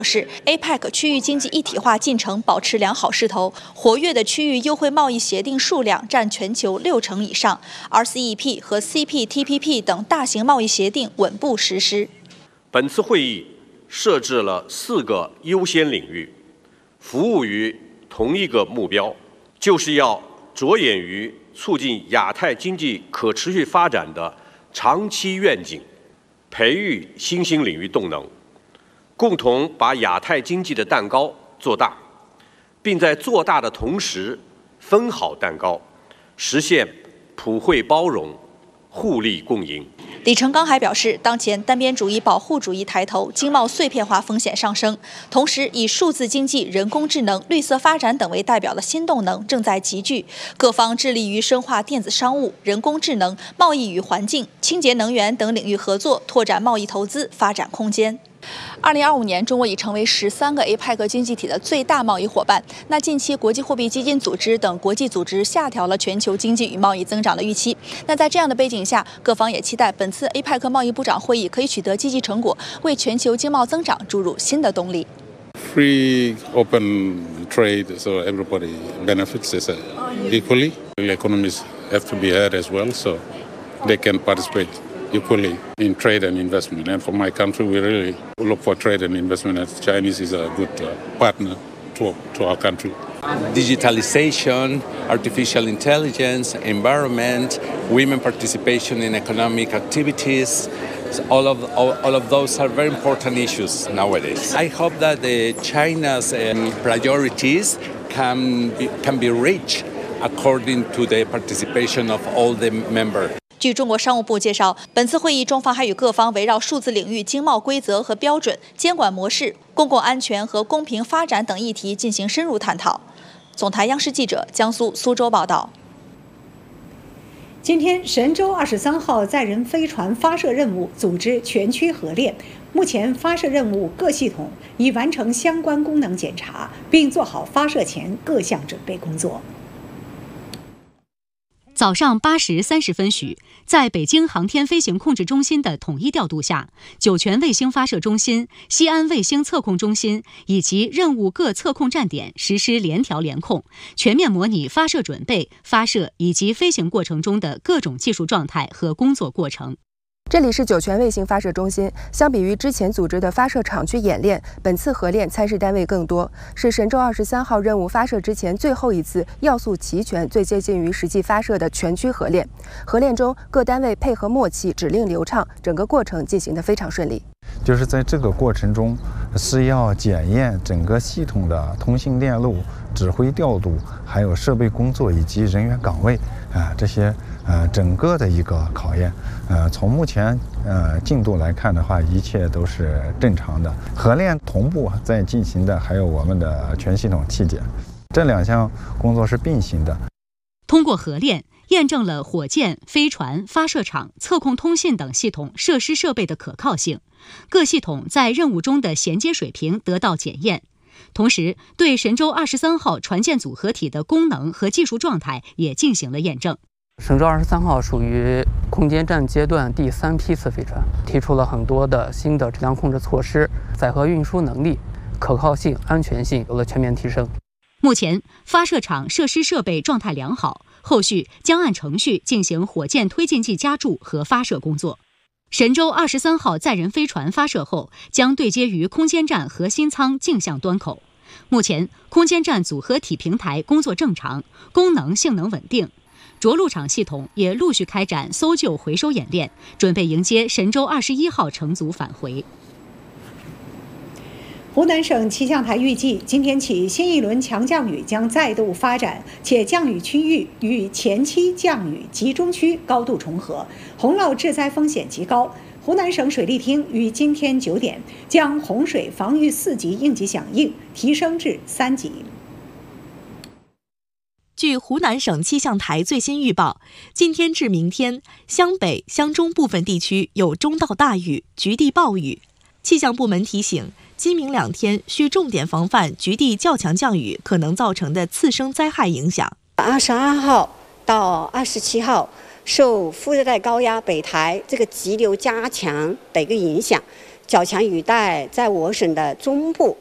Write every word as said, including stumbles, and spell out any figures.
是 A P E C 区域经济一体化进程保持良好势头，活跃的区域优惠贸易协定数量占全球六成以上 ，R C E P 和 C P T P P 等大型贸易协定稳步实施。 本次会议设置了四个优先领域，服务于同一个目标，就是要着眼于促进亚太经济可持续发展的长期愿景，培育新兴领域动能。 共同把亚太经济的蛋糕做大，并在做大的同时分好蛋糕，实现普惠包容、互利共赢。 李成钢还表示，当前单边主义、保护主义抬头，经贸碎片化风险上升，同时以数字经济、人工智能、绿色发展等为代表的新动能正在集聚，各方致力于深化电子商务、人工智能、贸易与环境、清洁能源等领域合作，拓展贸易投资发展空间。 二零二五年，中国已成为十三个 A P E C 经济体的最大贸易伙伴。那近期，国际货币基金组织等国际组织下调了全球经济与贸易增长的预期。那在这样的背景下，各方也期待本次 A P E C 贸易部长会议可以取得积极成果，为全球经贸增长注入新的动力。 Free open trade, so everybody benefits equally. The economies have to be heard as well, so they can participate equally in trade and investment. And for my country, we really look for trade and investment, as Chinese is a good uh, partner to, to our country. Digitalization, artificial intelligence, environment, women participation in economic activities. All of, all, all of those are very important issues nowadays. I hope that the China's um, priorities can be, can be reached according to the participation of all the members. 据中国商务部介绍，本次会议中方还与各方围绕数字领域经贸规则和标准、监管模式、公共安全和公平发展等议题进行深入探讨。总台央视记者江苏苏州报道。 今天，神舟二十三号载人飞船发射任务组织全区核练，目前发射任务各系统已完成相关功能检查，并做好发射前各项准备工作。 早上八时三十分许，在北京航天飞行控制中心的统一调度下，酒泉卫星发射中心、西安卫星测控中心以及任务各测控站点实施联调联控，全面模拟发射准备、发射以及飞行过程中的各种技术状态和工作过程。 这里是酒泉卫星发射中心。相比于之前组织的发射场区演练，本次核练参试单位更多，是神舟二十三号任务发射之前最后一次要素齐全、最接近于实际发射的全区核练。核练中，各单位配合默契，指令流畅，整个过程进行得非常顺利。 就是在这个过程中，是要检验整个系统的通信链路、指挥调度，还有设备工作以及人员岗位啊、呃、这些呃整个的一个考验。呃，从目前呃进度来看的话，一切都是正常的。核练同步在进行的还有我们的全系统气检，这两项工作是并行的。 通过核练， 验证了火箭、飞船、发射场、测控通信等系统设施设备的可靠性，各系统在任务中的衔接水平得到检验，同时对神舟二十三号船舰组合体的功能和技术状态也进行了验证。 神舟二十三号属于空间站阶段第三批次飞船，提出了很多的新的质量控制措施，载荷运输能力、可靠性、安全性有了全面提升。 目前，发射场设施设备状态良好。 后续将按程序进行火箭推进剂加注和发射工作。神舟二十三号载人飞船发射后，将对接于空间站核心舱径向端口。目前，空间站组合体平台工作正常，功能性能稳定。着陆场系统也陆续开展搜救回收演练，准备迎接神舟二十一号乘组返回。 湖南省气象台预计，今天起新一轮强降雨将再度发展，且降雨区域与前期降雨集中区高度重合，洪涝致灾风险极高。湖南省水利厅于今天九点将洪水防御四级应急响应提升至三级。 据湖南省气象台最新预报，今天至明天，湘北、湘中部分地区有中到大雨、局地暴雨。气象部门提醒，今明两天需重点防范局地较强降雨可能造成的次生灾害影响。 二十二号到二十七号，受副热带高压北台这个急流加强的一个影响， 较强雨带在我省的中部